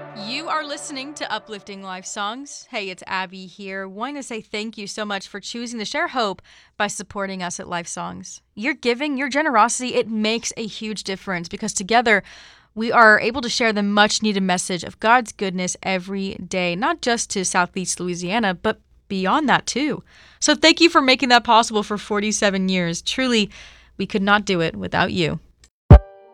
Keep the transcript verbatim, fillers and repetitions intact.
You are listening to Uplifting Life Songs. Hey, it's Abby here. Wanting to say thank you so much for choosing to share hope by supporting us at Life Songs. Your giving, your generosity, it makes a huge difference because together we are able to share the much needed message of God's goodness every day, not just to Southeast Louisiana, but beyond that too. So thank you for making that possible for forty-seven years. Truly, we could not do it without you.